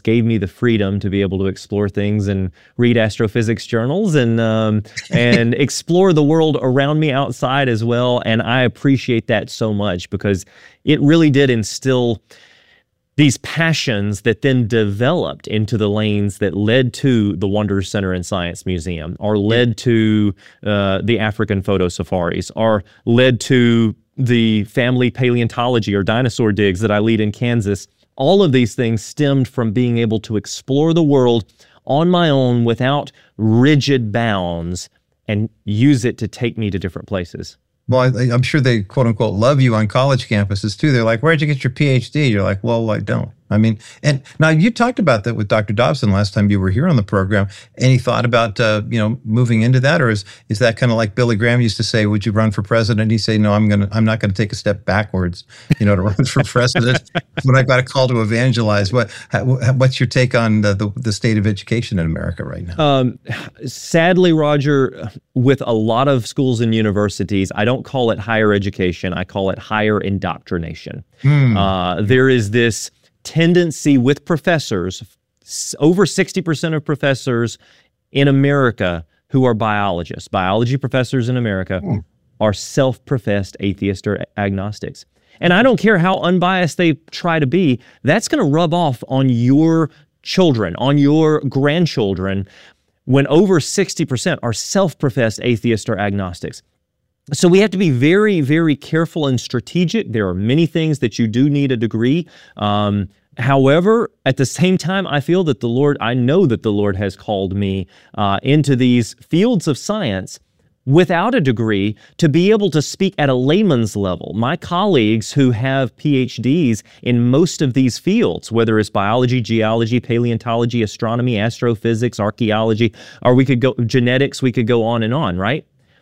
gave me the freedom to be able to explore things and read astrophysics journals and explore the world around me outside as well. And I appreciate that so much because it really did instill these passions that then developed into the lanes that led to the Wonders Center and Science Museum, or led to the African photo safaris, or led to the family paleontology or dinosaur digs that I lead in Kansas. All of these things stemmed from being able to explore the world on my own without rigid bounds and use it to take me to different places. Well, I'm sure they, quote unquote, love you on college campuses too. They're like, where'd you get your PhD? You're like, well, I don't. I mean, and now you talked about that with Dr. Dobson last time you were here on the program. Any thought about, moving into that? Or is that kind of like Billy Graham used to say, would you run for president? He'd say, no, I'm not going to take a step backwards, to run for president when I got a call to evangelize. What's your take on the state of education in America right now? Sadly, Roger, with a lot of schools and universities, I don't call it higher education. I call it higher indoctrination. There is this tendency with professors, over 60% of professors in America who are biologists, biology professors in America, are self-professed atheists or agnostics. And I don't care how unbiased they try to be, that's going to rub off on your children, on your grandchildren, when over 60% are self-professed atheists or agnostics. So we have to be very, very careful and strategic. There are many things that you do need a degree. However, at the same time, I know that the Lord has called me into these fields of science without a degree to be able to speak at a layman's level. My colleagues who have PhDs in most of these fields, whether it's biology, geology, paleontology, astronomy, astrophysics, archaeology, or we could go genetics, we could go on, right?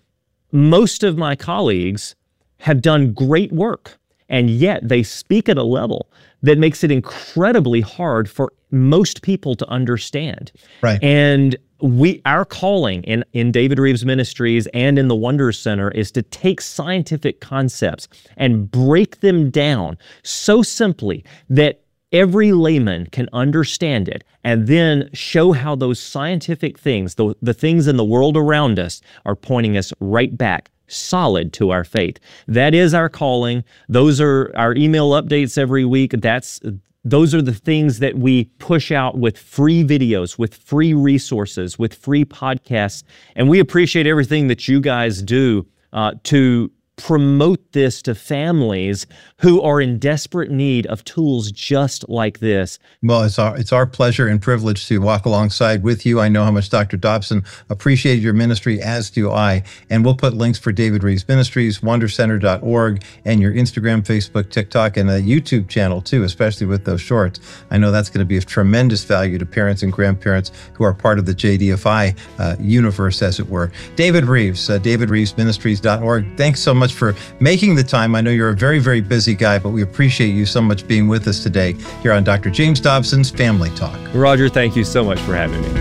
Most of my colleagues have done great work, and yet they speak at a level that makes it incredibly hard for most people to understand. Right. And our calling in David Reeves Ministries and in the Wonders Center is to take scientific concepts and break them down so simply that every layman can understand it, and then show how those scientific things, the things in the world around us, are pointing us right back solid to our faith. That is our calling. Those are our email updates every week. Those are the things that we push out with free videos, with free resources, with free podcasts. And we appreciate everything that you guys do to promote this to families who are in desperate need of tools just like this. Well, it's our pleasure and privilege to walk alongside with you. I know how much Dr. Dobson appreciated your ministry, as do I. And we'll put links for David Reeves Ministries, wondercenter.org, and your Instagram, Facebook, TikTok, and a YouTube channel too, especially with those shorts. I know that's going to be of tremendous value to parents and grandparents who are part of the JDFI universe, as it were. David Reeves, davidreevesministries.org. Thanks so much for making the time. I know you're a very, very busy guy, but we appreciate you so much being with us today here on Dr. James Dobson's Family Talk. Roger, thank you so much for having me.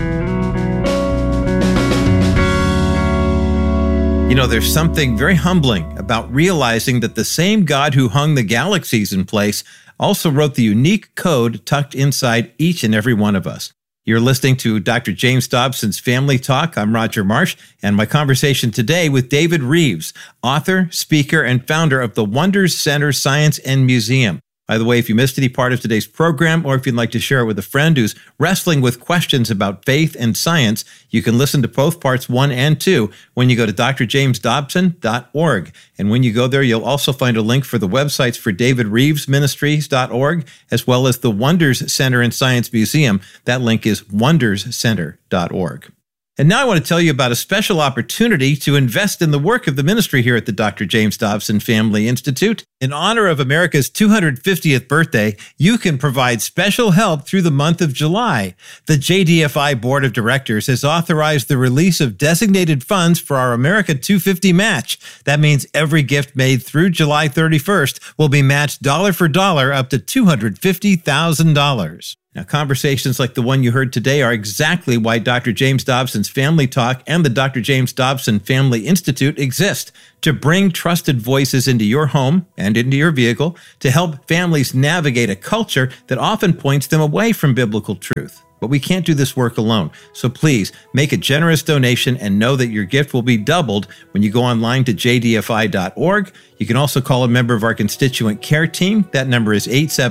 There's something very humbling about realizing that the same God who hung the galaxies in place also wrote the unique code tucked inside each and every one of us. You're listening to Dr. James Dobson's Family Talk. I'm Roger Marsh, and my conversation today with David Reeves, author, speaker, and founder of the Wonders Center Science and Museum. By the way, if you missed any part of today's program, or if you'd like to share it with a friend who's wrestling with questions about faith and science, you can listen to both parts 1 and 2 when you go to drjamesdobson.org. And when you go there, you'll also find a link for the websites for davidreevesministries.org, as well as the Wonders Center and Science Museum. That link is wonderscenter.org. And now I want to tell you about a special opportunity to invest in the work of the ministry here at the Dr. James Dobson Family Institute. In honor of America's 250th birthday, you can provide special help through the month of July. The JDFI Board of Directors has authorized the release of designated funds for our America 250 match. That means every gift made through July 31st will be matched dollar for dollar up to $250,000. Now, conversations like the one you heard today are exactly why Dr. James Dobson's Family Talk and the Dr. James Dobson Family Institute exist, to bring trusted voices into your home and into your vehicle to help families navigate a culture that often points them away from biblical truth. But we can't do this work alone. So please make a generous donation and know that your gift will be doubled when you go online to jdfi.org. You can also call a member of our constituent care team. That number is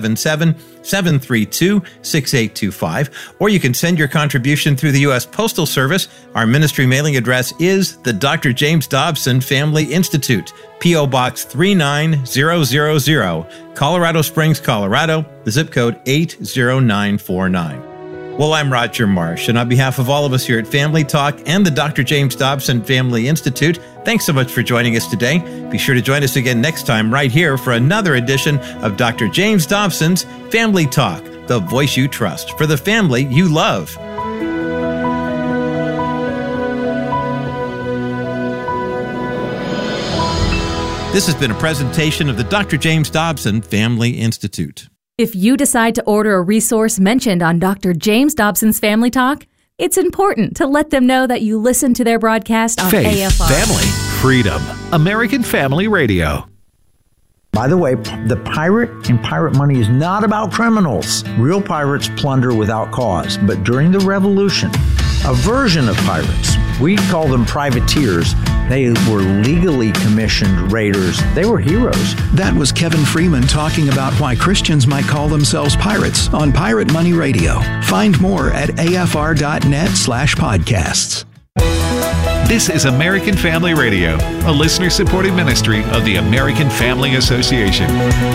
877-732-6825. Or you can send your contribution through the U.S. Postal Service. Our ministry mailing address is the Dr. James Dobson Family Institute, P.O. Box 39000, Colorado Springs, Colorado, the zip code 80949. Well, I'm Roger Marsh, and on behalf of all of us here at Family Talk and the Dr. James Dobson Family Institute, thanks so much for joining us today. Be sure to join us again next time right here for another edition of Dr. James Dobson's Family Talk, the voice you trust for the family you love. This has been a presentation of the Dr. James Dobson Family Institute. If you decide to order a resource mentioned on Dr. James Dobson's Family Talk, it's important to let them know that you listen to their broadcast on Faith, AFR. family, freedom, American Family Radio. By the way, the pirate and pirate money is not about criminals. Real pirates plunder without cause. But during the Revolution, a version of pirates, we call them privateers, they were legally commissioned raiders. They were heroes. That was Kevin Freeman talking about why Christians might call themselves pirates on Pirate Money Radio. Find more at afr.net/podcasts. This is American Family Radio, a listener-supported ministry of the American Family Association.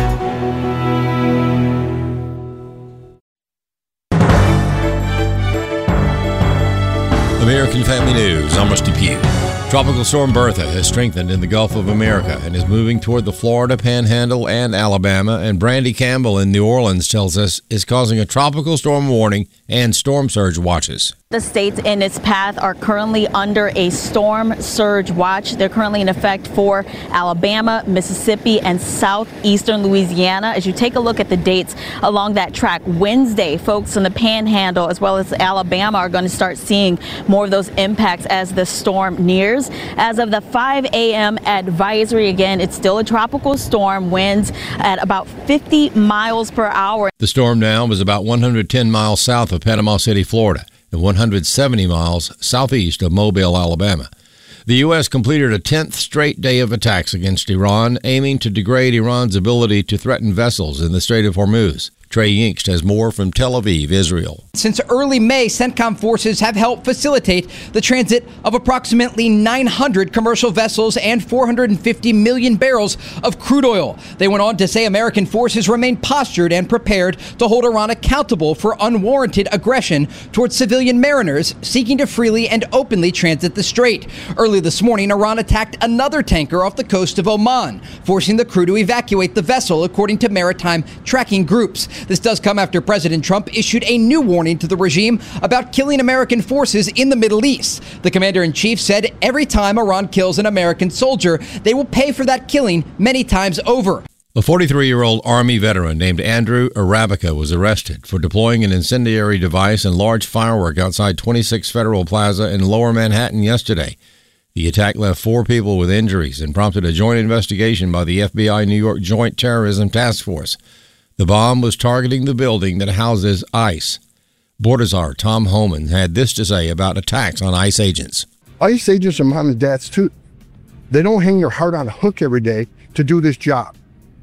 American Family News, I'm Rusty Pugh. Tropical Storm Bertha has strengthened in the Gulf of America and is moving toward the Florida Panhandle and Alabama, and Brandy Campbell in New Orleans tells us is causing a tropical storm warning and storm surge watches. The states in its path are currently under a storm surge watch. They're currently in effect for Alabama, Mississippi, and southeastern Louisiana. As you take a look at the dates along that track, Wednesday, folks in the Panhandle as well as Alabama are going to start seeing more of those impacts as the storm nears. As of the 5 a.m. advisory, again, it's still a tropical storm, winds at about 50 miles per hour. The storm now is about 110 miles south of Panama City, Florida, and 170 miles southeast of Mobile, Alabama. The U.S. completed a 10th straight day of attacks against Iran, aiming to degrade Iran's ability to threaten vessels in the Strait of Hormuz. Trey Yingst has more from Tel Aviv, Israel. Since early May, CENTCOM forces have helped facilitate the transit of approximately 900 commercial vessels and 450 million barrels of crude oil. They went on to say American forces remain postured and prepared to hold Iran accountable for unwarranted aggression towards civilian mariners seeking to freely and openly transit the strait. Early this morning, Iran attacked another tanker off the coast of Oman, forcing the crew to evacuate the vessel, according to maritime tracking groups. This does come after President Trump issued a new warning to the regime about killing American forces in the Middle East. The commander-in-chief said every time Iran kills an American soldier, they will pay for that killing many times over. A 43-year-old Army veteran named Andrew Arabica was arrested for deploying an incendiary device and large firework outside 26 Federal Plaza in Lower Manhattan yesterday. The attack left 4 people with injuries and prompted a joint investigation by the FBI New York Joint Terrorism Task Force. The bomb was targeting the building that houses ICE. Border Czar Tom Homan had this to say about attacks on ICE agents. ICE agents are mom and dads too. They don't hang their heart on a hook every day to do this job.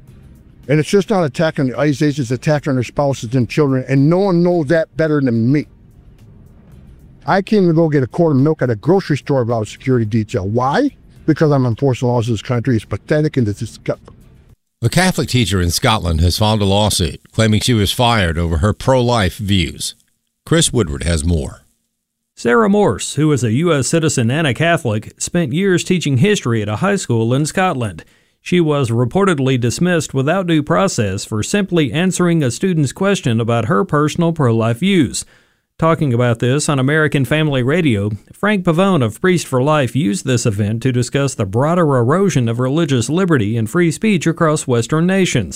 And it's just not attacking the ICE agents, attacking their spouses and children, and no one knows that better than me. I can't even go get a quart of milk at a grocery store without a security detail. Why? Because I'm enforcing laws of this country. It's pathetic and it's disgusting. A Catholic teacher in Scotland has filed a lawsuit claiming she was fired over her pro-life views. Chris Woodward has more. Sarah Morse, who is a U.S. citizen and a Catholic, spent years teaching history at a high school in Scotland. She was reportedly dismissed without due process for simply answering a student's question about her personal pro-life views. Talking about this on American Family Radio, Frank Pavone of Priest for Life used this event to discuss the broader erosion of religious liberty and free speech across Western nations.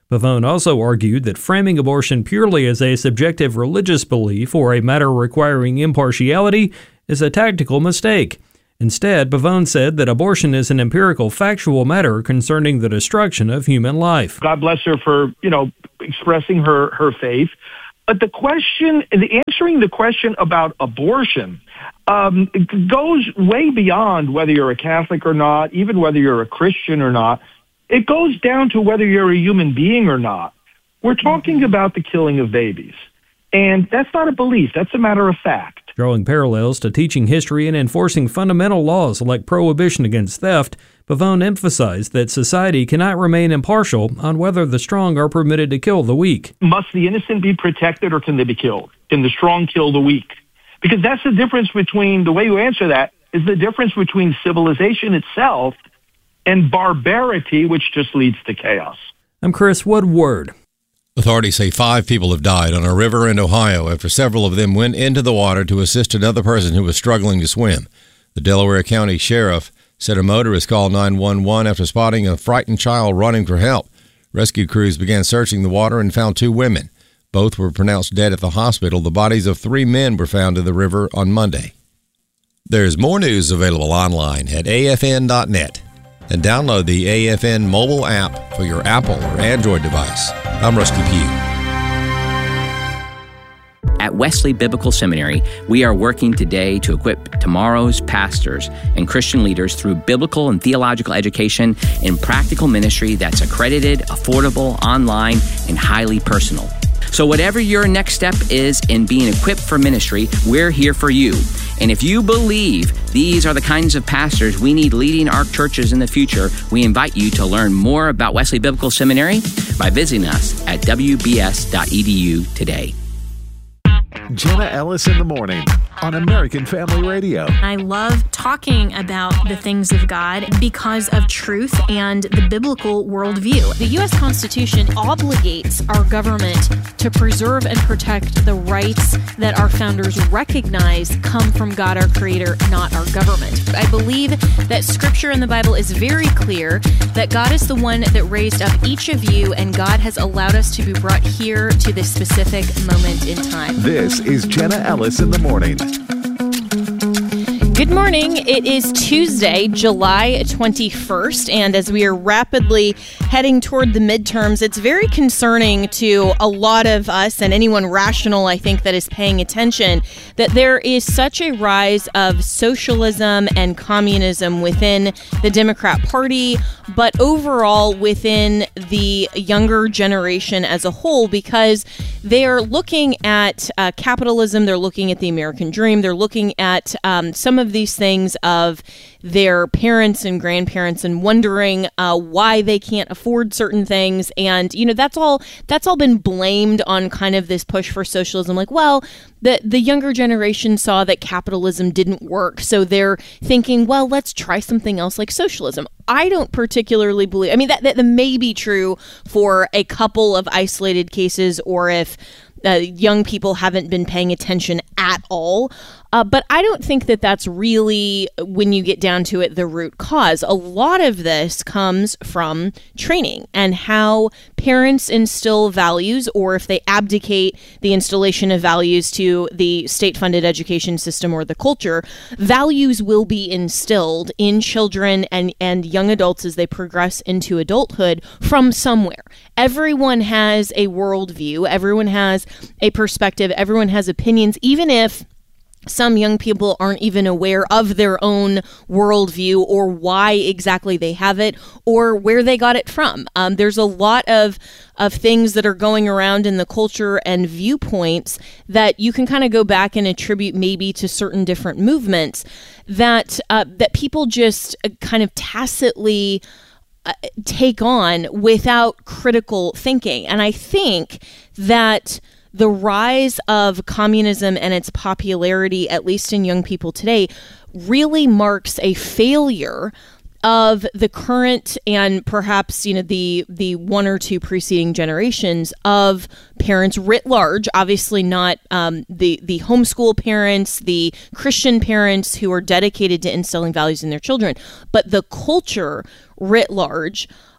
Pavone also argued that framing abortion purely as a subjective religious belief or a matter requiring impartiality is a tactical mistake. Instead, Pavone said that abortion is an empirical, factual matter concerning the destruction of human life. God bless her for, expressing her faith. But answering the question about abortion goes way beyond whether you're a Catholic or not, even whether you're a Christian or not. It goes down to whether you're a human being or not. We're talking about the killing of babies. And that's not a belief. That's a matter of fact. Drawing parallels to teaching history and enforcing fundamental laws like prohibition against theft, Pavone emphasized that society cannot remain impartial on whether the strong are permitted to kill the weak. Must the innocent be protected or can they be killed? Can the strong kill the weak? Because that's the difference between, the way you answer that is the difference between civilization itself and barbarity, which just leads to chaos. I'm Chris Woodward. Authorities say 5 people have died on a river in Ohio after several of them went into the water to assist another person who was struggling to swim. The Delaware County Sheriff said a motorist called 911 after spotting a frightened child running for help. Rescue crews began searching the water and found 2 women. Both were pronounced dead at the hospital. The bodies of 3 men were found in the river on Monday. There's more news available online at afn.net. And download the AFN mobile app for your Apple or Android device. I'm Rusty Pugh. At Wesley Biblical Seminary, we are working today to equip tomorrow's pastors and Christian leaders through biblical and theological education and practical ministry that's accredited, affordable, online, and highly personal. So whatever your next step is in being equipped for ministry, we're here for you. And if you believe these are the kinds of pastors we need leading our churches in the future, we invite you to learn more about Wesley Biblical Seminary by visiting us at wbs.edu today. Jenna Ellis in the morning on American Family Radio. I love talking about the things of God because of truth and the biblical worldview. The U.S. Constitution obligates our government to preserve and protect the rights that our founders recognize come from God, our Creator, not our government. I believe that Scripture in the Bible is very clear that God is the one that raised up each of you, and God has allowed us to be brought here to this specific moment in time. This is Jenna Ellis in the morning. Good morning. It is Tuesday, July 21st, and as we are rapidly heading toward the midterms, it's very concerning to a lot of us and anyone rational, I think, that is paying attention, that there is such a rise of socialism and communism within the Democrat Party, but overall within the younger generation as a whole, because they are looking at capitalism, they're looking at the American dream, they're looking at some of these things of their parents and grandparents and wondering why they can't afford certain things. And, that's all been blamed on kind of this push for socialism. Like, well, the younger generation saw that capitalism didn't work, so they're thinking, well, let's try something else like socialism. I don't particularly believe, that may be true for a couple of isolated cases, or if young people haven't been paying attention at all. But I don't think that that's really, when you get down to it, the root cause. A lot of this comes from training and how parents instill values, or if they abdicate the installation of values to the state-funded education system or the culture, values will be instilled in children and young adults as they progress into adulthood from somewhere. Everyone has a worldview, everyone has a perspective, everyone has opinions, even if some young people aren't even aware of their own worldview or why exactly they have it or where they got it from. There's a lot of things that are going around in the culture and viewpoints that you can kind of go back and attribute maybe to certain different movements that people just kind of tacitly take on without critical thinking. And I think that the rise of communism and its popularity, at least in young people today, really marks a failure of the current and perhaps, the one or two preceding generations of parents writ large. Obviously not the homeschool parents, the Christian parents who are dedicated to instilling values in their children, but the culture writ large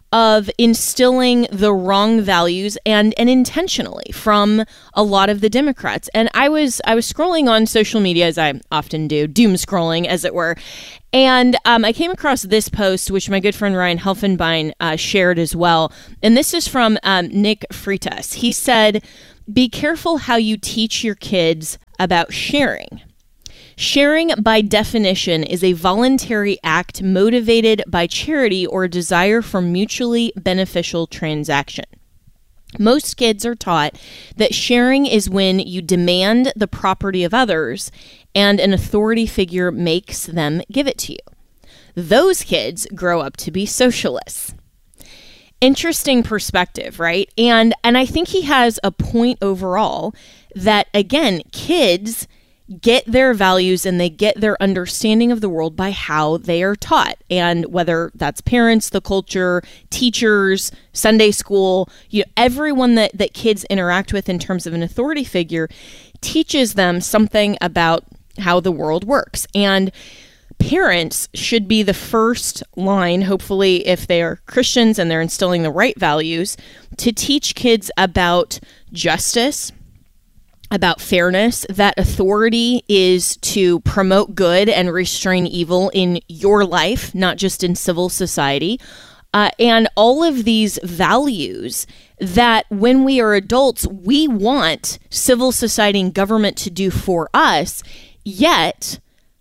of instilling the wrong values and intentionally from a lot of the Democrats. And I was scrolling on social media, as I often do, doom scrolling, as it were. And I came across this post, which my good friend Ryan Helfenbein shared as well. And this is from Nick Freitas. He said, "Be careful how you teach your kids about sharing. Sharing, by definition, is a voluntary act motivated by charity or desire for mutually beneficial transaction. Most kids are taught that sharing is when you demand the property of others and an authority figure makes them give it to you. Those kids grow up to be socialists." Interesting perspective, right? And I think he has a point overall that, again, kids get their values and they get their understanding of the world by how they are taught. And whether that's parents, the culture, teachers, Sunday school, everyone that kids interact with in terms of an authority figure teaches them something about how the world works. And parents should be the first line, hopefully, if they are Christians and they're instilling the right values, to teach kids about justice, about fairness, that authority is to promote good and restrain evil in your life, not just in civil society. And all of these values that when we are adults, we want civil society and government to do for us, yet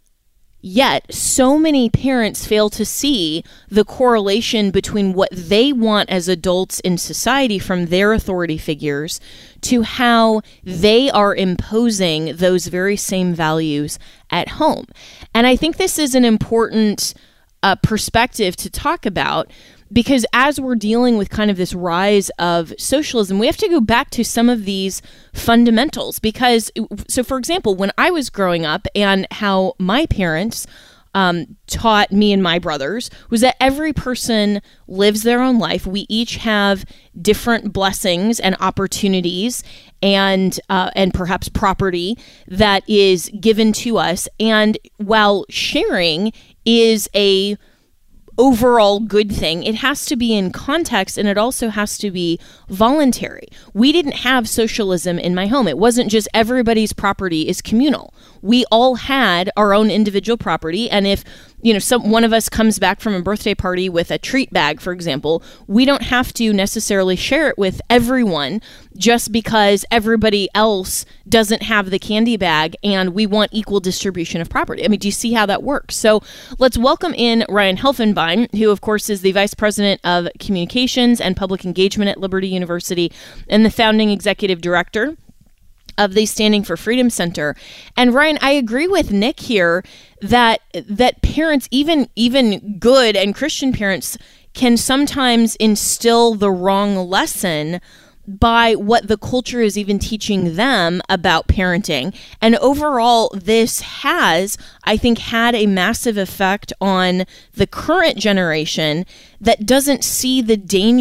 so many parents fail to see the correlation between what they want as adults in society from their authority figures to how they are imposing those very same values at home. And I think this is an important perspective to talk about, because as we're dealing with kind of this rise of socialism, we have to go back to some of these fundamentals. Because, so for example, when I was growing up and how my parents taught me and my brothers was that every person lives their own life. We each have different blessings and opportunities and perhaps property that is given to us. And while sharing is a overall good thing, it has to be in context, and it also has to be voluntary. We didn't have socialism in my home. It wasn't just everybody's property is communal. We all had our own individual property, and if one of us comes back from a birthday party with a treat bag, for example, we don't have to necessarily share it with everyone just because everybody else doesn't have the candy bag and we want equal distribution of property. I mean, do you see how that works? So let's welcome in Ryan Helfenbein, who of course is the Vice President of Communications and Public Engagement at Liberty University and the founding Executive Director of the Standing for Freedom Center. And Ryan, I agree with Nick here that parents, even good and Christian parents, can sometimes instill the wrong lesson by what the culture is even teaching them about parenting. And overall, this has, I think, had a massive effect on the current generation that doesn't see the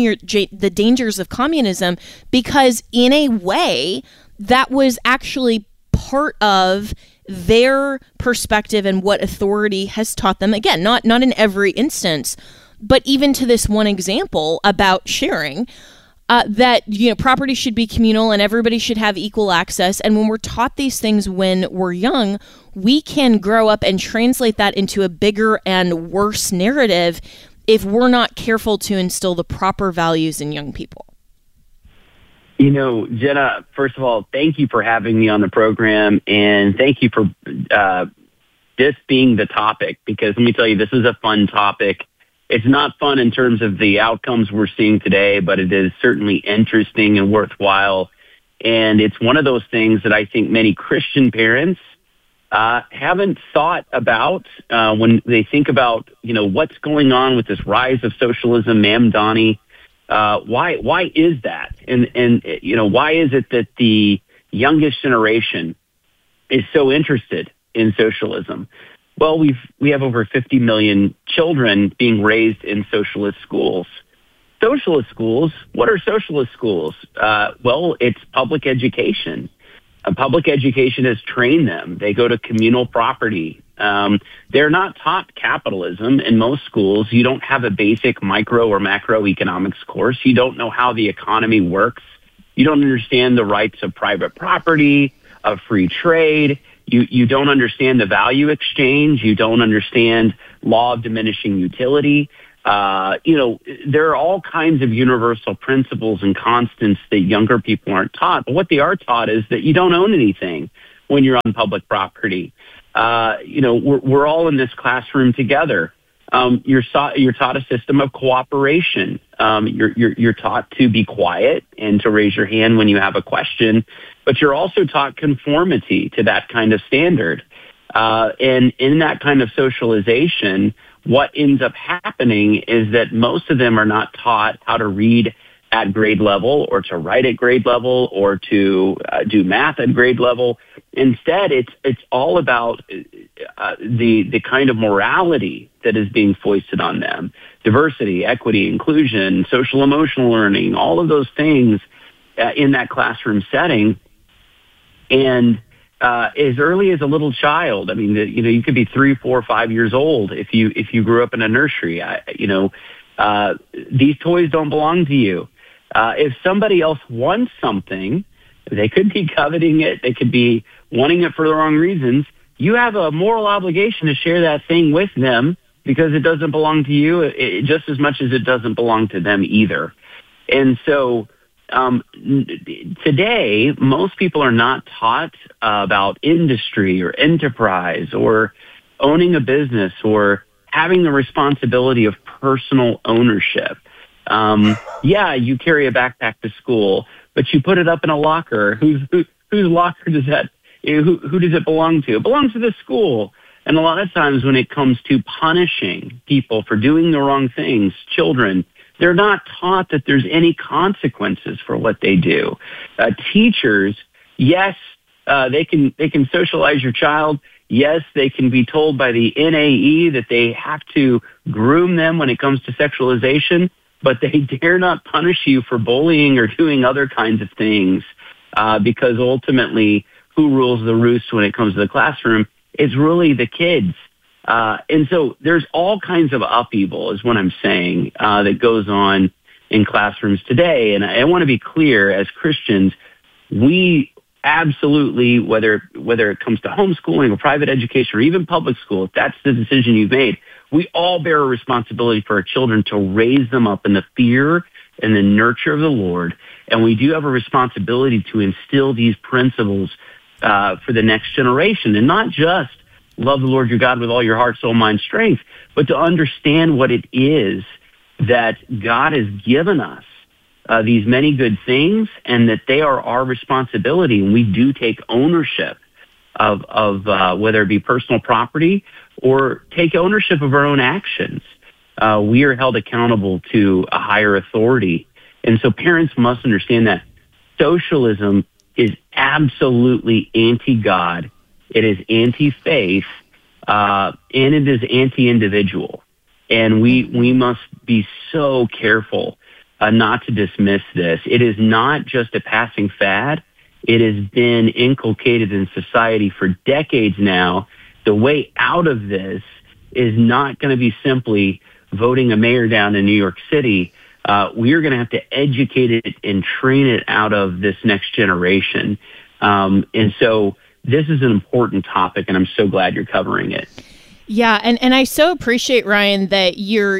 dangers of communism, because in a way, that was actually part of their perspective and what authority has taught them. Again, not in every instance, but even to this one example about sharing, that property should be communal and everybody should have equal access. And when we're taught these things when we're young, we can grow up and translate that into a bigger and worse narrative if we're not careful to instill the proper values in young people. Jenna, first of all, thank you for having me on the program, and thank you for this being the topic, because let me tell you, this is a fun topic. It's not fun in terms of the outcomes we're seeing today, but it is certainly interesting and worthwhile. And it's one of those things that I think many Christian parents haven't thought about when they think about, what's going on with this rise of socialism, Mamdani. Why is that? And why is it that the youngest generation is so interested in socialism? Well, we have over 50 million children being raised in socialist schools. Socialist schools, what are socialist schools? Well, it's public education. Public education has trained them. They go to communal property. They're not taught capitalism in most schools. You don't have a basic micro or macroeconomics course. You don't know how the economy works. You don't understand the rights of private property, of free trade. You don't understand the value exchange. You don't understand law of diminishing utility. There are all kinds of universal principles and constants that younger people aren't taught. But what they are taught is that you don't own anything when you're on public property. We're all in this classroom together. You're taught a system of cooperation. You're taught to be quiet and to raise your hand when you have a question, but you're also taught conformity to that kind of standard. And in that kind of socialization, what ends up happening is that most of them are not taught how to read at grade level or to write at grade level or to do math at grade level. Instead, it's all about the kind of morality that is being foisted on them. Diversity, equity, inclusion, social emotional learning, all of those things in that classroom setting. And as early as a little child, I mean, you could be 3, 4, 5 years old if you grew up in a nursery. These toys don't belong to you. If somebody else wants something, they could be coveting it. They could be wanting it for the wrong reasons. You have a moral obligation to share that thing with them because it doesn't belong to you just as much as it doesn't belong to them either. And so today, most people are not taught about industry or enterprise or owning a business or having the responsibility of personal ownership. You carry a backpack to school, but you put it up in a locker. Whose locker does that? Who does it belong to? It belongs to the school. And a lot of times when it comes to punishing people for doing the wrong things, children, they're not taught that there's any consequences for what they do. Teachers, yes, they can socialize your child. Yes, they can be told by the NAE that they have to groom them when it comes to sexualization, but they dare not punish you for bullying or doing other kinds of things because ultimately who rules the roost when it comes to the classroom is really the kids. And so there's all kinds of upheaval is what I'm saying that goes on in classrooms today. And I want to be clear, as Christians, we absolutely, whether it comes to homeschooling or private education or even public school, if that's the decision you've made, we all bear a responsibility for our children to raise them up in the fear and the nurture of the Lord. And we do have a responsibility to instill these principles for the next generation, and not just love the Lord your God with all your heart, soul, mind, strength, but to understand what it is that God has given us, these many good things, and that they are our responsibility. And we do take ownership of whether it be personal property or take ownership of our own actions. We are held accountable to a higher authority. And so parents must understand that socialism is absolutely anti-God. It is anti-faith, and it is anti-individual. And we must be so careful not to dismiss this. It is not just a passing fad. It has been inculcated in society for decades now. The way out of this is not going to be simply voting a mayor down in New York City. We are going to have to educate it and train it out of this next generation. And so this is an important topic, and I'm so glad you're covering it. Yeah, and I so appreciate, Ryan, that you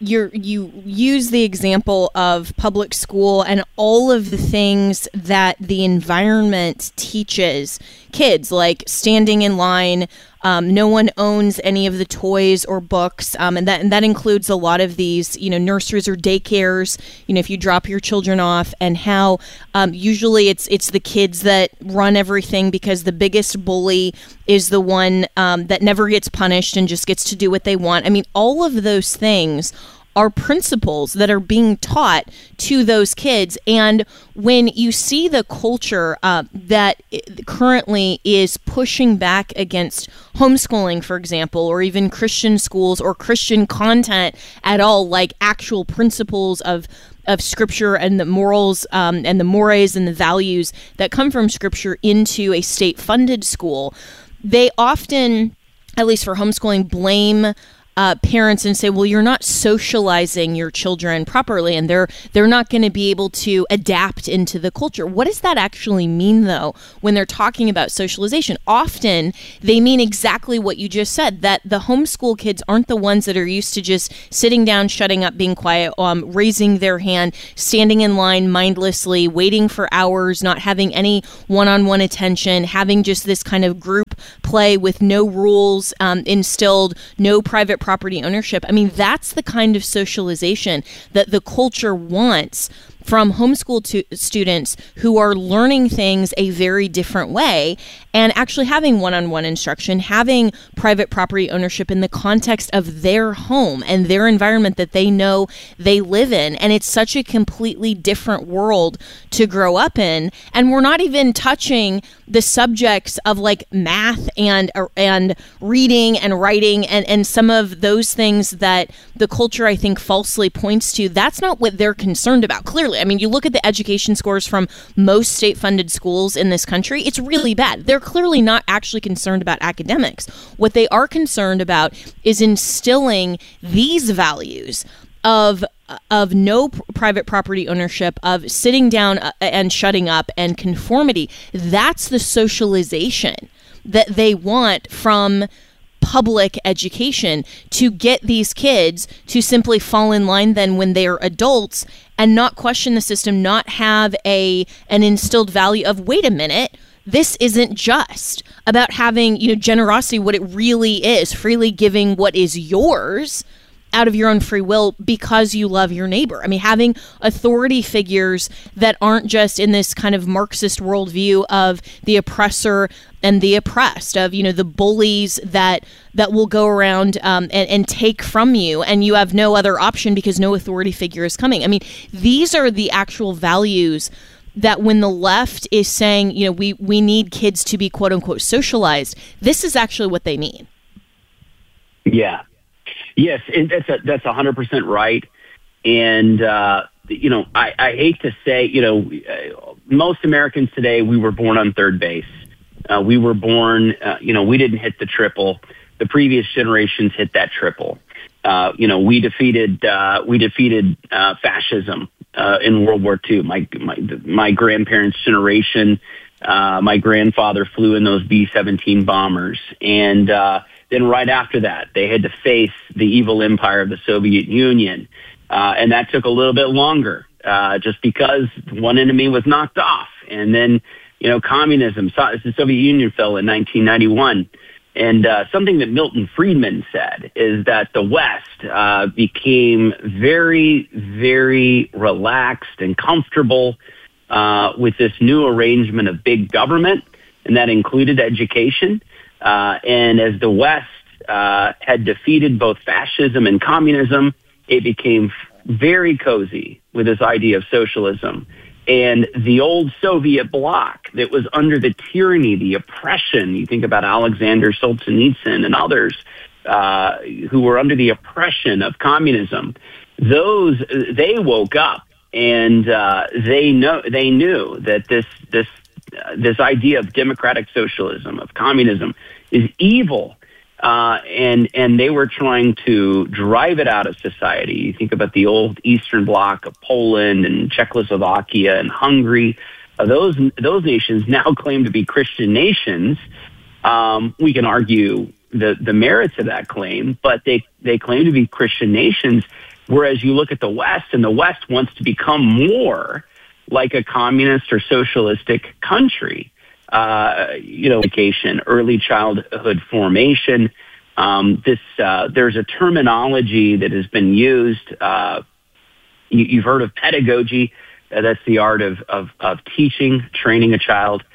use the example of public school and all of the things that the environment teaches kids, like standing in line. No one owns any of the toys or books, and that includes a lot of these, nurseries or daycares. If you drop your children off, and how usually it's the kids that run everything because the biggest bully is the one that never gets punished and just gets to do what they want. I mean, all of those things are principles that are being taught to those kids. And when you see the culture that currently is pushing back against homeschooling, for example, or even Christian schools or Christian content at all, like actual principles of Scripture and the morals and the mores and the values that come from Scripture into a state-funded school, they often at least for homeschooling, blame parents and say, well, you're not socializing your children properly, and they're not going to be able to adapt into the culture. What does that actually mean, though, when they're talking about socialization? Often they mean exactly what you just said, that the homeschool kids aren't the ones that are used to just sitting down, shutting up, being quiet, raising their hand, standing in line mindlessly, waiting for hours, not having any one-on-one attention, having just this kind of group play with no rules instilled, no private property ownership. I mean, that's the kind of socialization that the culture wants from homeschool students who are learning things a very different way and actually having one-on-one instruction, having private property ownership in the context of their home and their environment that they know they live in. And it's such a completely different world to grow up in. And we're not even touching the subjects of like math and reading and writing and some of those things that the culture, I think, falsely points to. That's not what they're concerned about. Clearly, I mean, you look at the education scores from most state-funded schools in this country, it's really bad. They're clearly not actually concerned about academics. What they are concerned about is instilling these values of no private property ownership, of sitting down and shutting up, and conformity. That's the socialization that they want from public education, to get these kids to simply fall in line then when they're adults and not question the system, not have an instilled value of, wait a minute, this isn't just about having, generosity, what it really is, freely giving what is yours out of your own free will because you love your neighbor. I mean, having authority figures that aren't just in this kind of Marxist worldview of the oppressor and the oppressed, of, the bullies that will go around and take from you, and you have no other option because no authority figure is coming. I mean, these are the actual values that when the left is saying, we need kids to be quote unquote socialized, this is actually what they mean. Yeah. Yes, and that's 100% right. And, I hate to say, most Americans today, we were born on third base. We were born, we didn't hit the triple. The previous generations hit that triple. We defeated fascism in World War II. My grandparents' generation, my grandfather flew in those B-17 bombers, and then right after that, they had to face the evil empire of the Soviet Union. And that took a little bit longer, just because one enemy was knocked off. And then, communism, the Soviet Union fell in 1991. And something that Milton Friedman said is that the West became very, very relaxed and comfortable with this new arrangement of big government, and that included education. And as the West had defeated both fascism and communism, it became very cozy with this idea of socialism. And the old Soviet bloc that was under the tyranny, the oppression, you think about Alexander Solzhenitsyn and others who were under the oppression of communism, they woke up and they knew that this idea of democratic socialism, of communism, is evil, and they were trying to drive it out of society. You think about the old Eastern Bloc of Poland and Czechoslovakia and Hungary. Those nations now claim to be Christian nations. We can argue the merits of that claim, but they claim to be Christian nations, whereas you look at the West, and the West wants to become more like a communist or socialistic country. Education, early childhood formation. There's a terminology that has been used. You've heard of pedagogy. That's the art of teaching, training a child.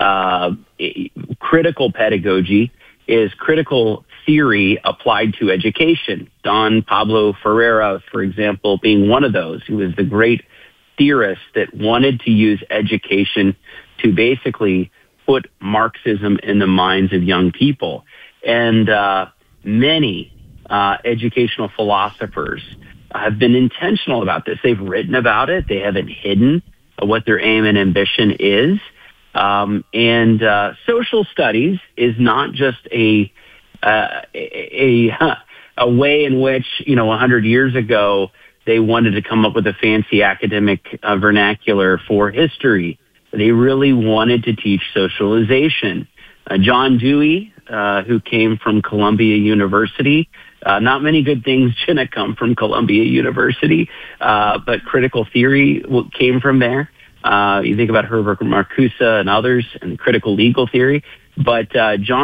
Critical pedagogy is critical theory applied to education. Don Pablo Ferreira, for example, being one of those, who was the great theorist that wanted to use education to basically put Marxism in the minds of young people. And many educational philosophers have been intentional about this. They've written about it. They haven't hidden what their aim and ambition is. And social studies is not just a a way in which, 100 years ago, they wanted to come up with a fancy academic vernacular for history. They really wanted to teach socialization. John Dewey, who came from Columbia University, not many good things didn't come from Columbia University, but critical theory came from there. You think about Herbert Marcuse and others and critical legal theory. But John